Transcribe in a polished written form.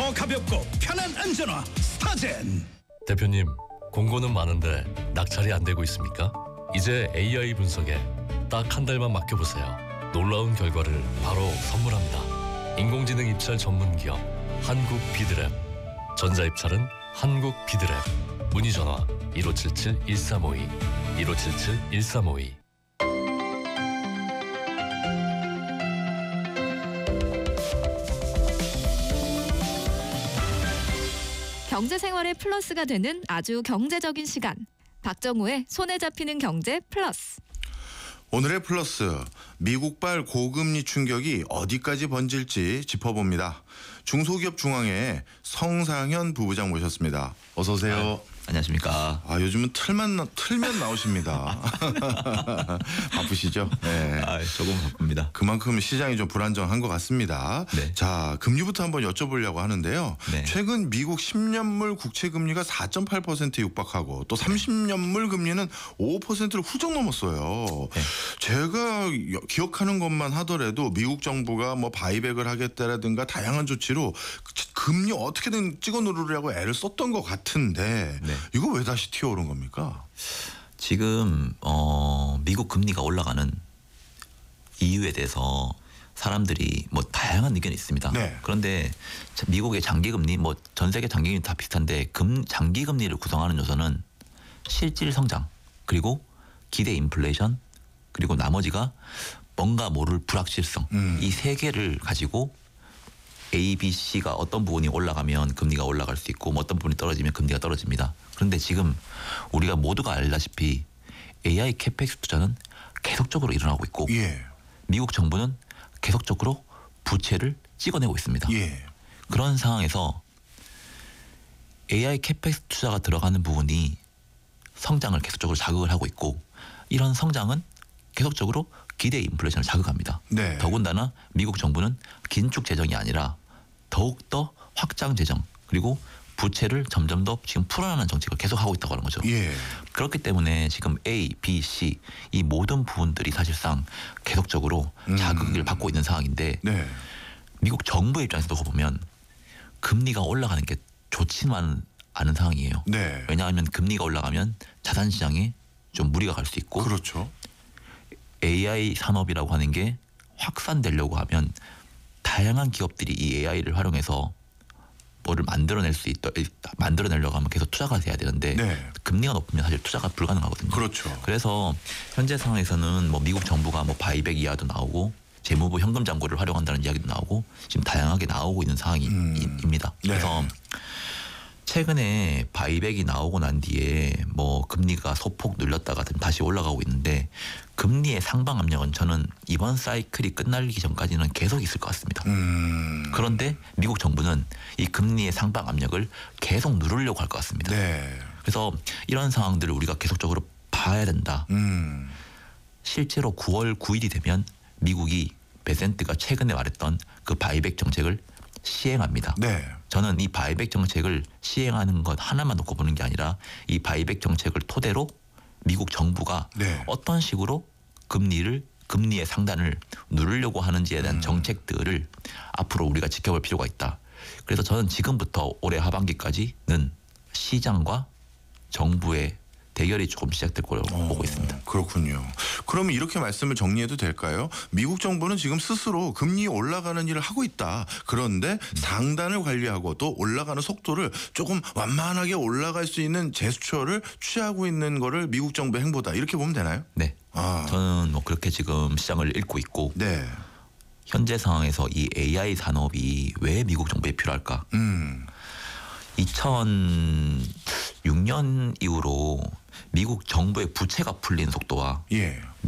더 가볍고 편한 안전화 스타젠. 대표님, 공고는 많은데 낙찰이 안 되고 있습니까? 이제 AI 분석에 딱 한 달만 맡겨보세요. 놀라운 결과를 바로 선물합니다. 인공지능 입찰 전문 기업 한국 비드랩. 전자 입찰은 한국 비드랩. 문의 전화 1577-1352 1577-1352. 경제생활의 플러스가 되는 아주 경제적인 시간. 박정우의 손에 잡히는 경제 플러스. 오늘의 플러스, 미국발 고금리 충격이 어디까지 번질지 짚어봅니다. 중소기업 중앙회 성상현 부부장 모셨습니다. 어서 오세요. 안녕하십니까. 요즘은 틀면 나오십니다. 바쁘시죠? 네. 조금 바쁩니다. 그만큼 시장이 좀 불안정한 것 같습니다. 네. 자, 금리부터 한번 여쭤보려고 하는데요. 네. 최근 미국 10년물 국채 금리가 4.8%에 육박하고 또 30년물 금리는 5%를 훌쩍 넘었어요. 네. 제가 기억하는 것만 하더라도 미국 정부가 뭐 바이백을 하겠다라든가 다양한 조치로 금리 어떻게든 찍어 누르려고 애를 썼던 것 같은데 네. 이거 왜 다시 튀어오른 겁니까? 지금 미국 금리가 올라가는 이유에 대해서 사람들이 뭐 다양한 의견이 있습니다. 네. 그런데 미국의 장기금리, 뭐 전 세계 장기금리 다 비슷한데 장기금리를 구성하는 요소는 실질 성장 그리고 기대 인플레이션 그리고 나머지가 뭔가 모를 불확실성 이 세 개를 가지고 A, B, C가 어떤 부분이 올라가면 금리가 올라갈 수 있고 뭐 어떤 부분이 떨어지면 금리가 떨어집니다. 그런데 지금 우리가 모두가 알다시피 AI 캐펙스 투자는 계속적으로 일어나고 있고 예. 미국 정부는 계속적으로 부채를 찍어내고 있습니다. 예. 그런 상황에서 AI 캐펙스 투자가 들어가는 부분이 성장을 계속적으로 자극을 하고 있고 이런 성장은 계속적으로 기대 인플레이션을 자극합니다. 네. 더군다나 미국 정부는 긴축 재정이 아니라 더욱더 확장 재정 그리고 부채를 점점 더 지금 풀어나가는 정책을 계속하고 있다고 하는 거죠. 예. 그렇기 때문에 지금 A, B, C 이 모든 부분들이 사실상 계속적으로 자극을 받고 있는 상황인데 네. 미국 정부 입장에서도 보면 금리가 올라가는 게 좋지만 않은 상황이에요. 네. 왜냐하면 금리가 올라가면 자산 시장에 좀 무리가 갈 수 있고 그렇죠. AI 산업이라고 하는 게 확산되려고 하면 다양한 기업들이 이 AI를 활용해서 뭐를 만들어내려고 하면 계속 투자가 돼야 되는데 네. 금리가 높으면 사실 투자가 불가능하거든요. 그렇죠. 그래서 현재 상황에서는 뭐 미국 정부가 뭐 바이백 이야기도 나오고 재무부 현금 잔고를 활용한다는 이야기도 나오고 지금 다양하게 나오고 있는 상황입니다. 네. 그래서 최근에 바이백이 나오고 난 뒤에 뭐 금리가 소폭 눌렸다가 다시 올라가고 있는데 금리의 상방 압력은 저는 이번 사이클이 끝나기 전까지는 계속 있을 것 같습니다. 그런데 미국 정부는 이 금리의 상방 압력을 계속 누르려고 할 것 같습니다. 네. 그래서 이런 상황들을 우리가 계속적으로 봐야 된다. 실제로 9월 9일이 되면 미국이 베센트가 최근에 말했던 그 바이백 정책을 시행합니다. 네. 저는 이 바이백 정책을 시행하는 것 하나만 놓고 보는 게 아니라 이 바이백 정책을 토대로 미국 정부가 네. 어떤 식으로 금리의 상단을 누르려고 하는지에 대한 정책들을 앞으로 우리가 지켜볼 필요가 있다. 그래서 저는 지금부터 올해 하반기까지는 시장과 정부의 대결이 조금 시작될 거라고 보고 있습니다. 그렇군요. 그러면 이렇게 말씀을 정리해도 될까요? 미국 정부는 지금 스스로 금리 올라가는 일을 하고 있다. 그런데 상단을 관리하고 또 올라가는 속도를 조금 완만하게 올라갈 수 있는 제스처를 취하고 있는 거를 미국 정부의 행보다 이렇게 보면 되나요? 네. 저는 뭐 그렇게 지금 시장을 읽고 있고 네. 현재 상황에서 이 AI 산업이 왜 미국 정부에 필요할까? 2006년 이후로 미국 정부의 부채가 풀린 속도와 예.